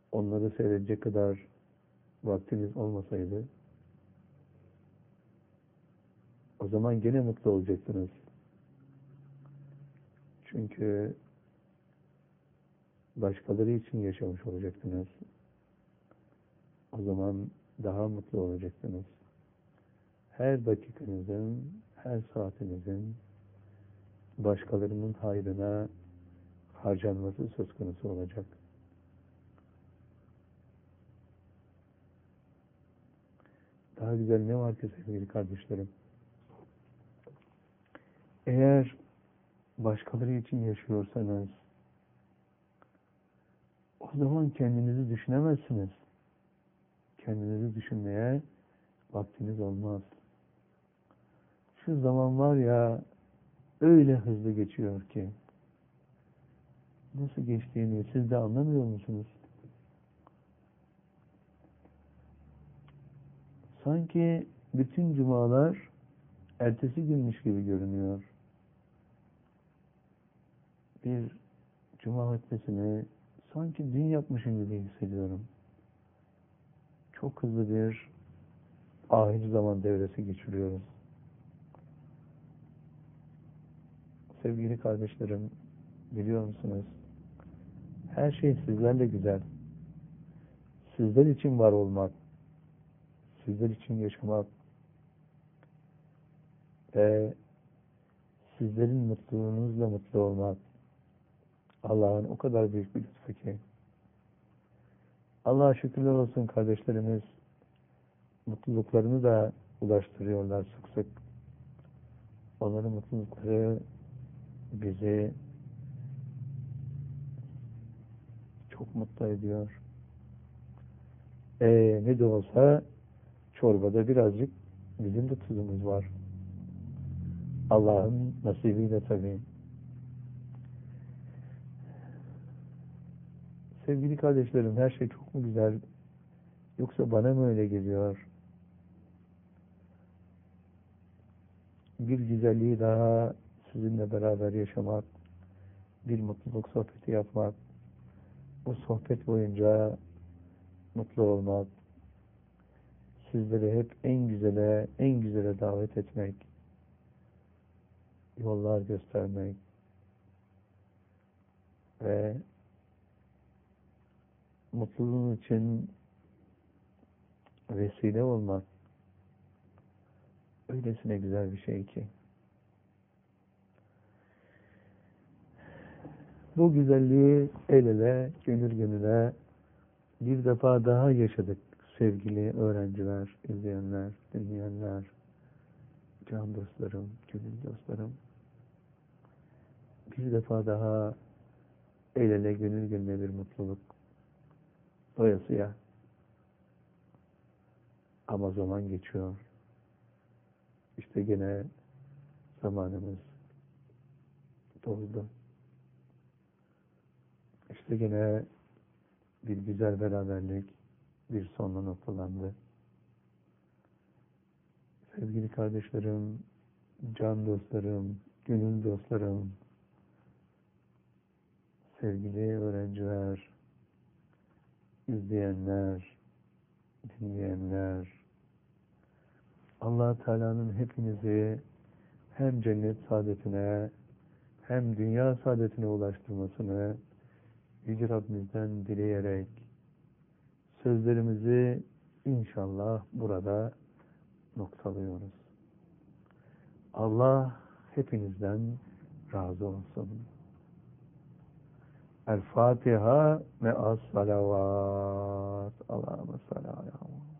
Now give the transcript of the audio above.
onları seyredecek kadar vaktiniz olmasaydı, o zaman gene mutlu olacaksınız. Çünkü başkaları için yaşamış olacaksınız. O zaman daha mutlu olacaksınız. Her dakikanızın, her saatinizin başkalarının hayrına harcanması söz konusu olacak. Daha güzel ne var ki sevgili kardeşlerim? Eğer başkaları için yaşıyorsanız, o zaman kendinizi düşünemezsiniz. Kendinizi düşünmeye vaktiniz olmaz. Şu zaman var ya, öyle hızlı geçiyor ki, nasıl geçtiğini siz de anlamıyor musunuz? Sanki bütün cumalar ertesi günmüş gibi görünüyor. Bir cuma hutbesini sanki dün yapmışım gibi hissediyorum. Çok hızlı bir ahir zaman devresi geçiriyoruz. Sevgili kardeşlerim, biliyor musunuz? Her şey sizlerle güzel. Sizler için var olmak, sizler için yaşamak ve sizlerin mutluluğunuzla mutlu olmak Allah'ın o kadar büyük bir lütfu ki. Allah'a şükürler olsun kardeşlerimiz mutluluklarını da ulaştırıyorlar sık sık. Onların mutlulukları bizi çok mutlu ediyor. Ne de olsa çorbada birazcık bizim de tuzumuz var. Allah'ın nasibiyle tabii. Sevgili kardeşlerim, her şey çok mu güzel? Yoksa bana mı öyle geliyor? Bir güzelliği daha sizinle beraber yaşamak, bir mutluluk sohbeti yapmak, bu sohbet boyunca mutlu olmak, sizleri hep en güzele davet etmek, yollar göstermek ve mutluluğun için vesile olmak öylesine güzel bir şey ki. Bu güzelliği el ele, gönül gönüle bir defa daha yaşadık sevgili öğrenciler, izleyenler, dinleyenler, can dostlarım, gönül dostlarım. Bir defa daha el ele, gönül gönüle bir mutluluk. Doyasıya. Ama zaman geçiyor. İşte gene zamanımız doldu. İşte gene bir güzel beraberlik bir sonla noktalandı. Sevgili kardeşlerim, can dostlarım, gönül dostlarım, sevgili öğrenciler, izleyenler, dinleyenler, Allah Teala'nın hepinizi hem cennet saadetine hem dünya saadetine ulaştırmasını Yüce Rabbimizden dileyerek sözlerimizi inşallah burada noktalıyoruz. Allah hepinizden razı olsun. El Fatiha ve as salavat. Allahümme salli ala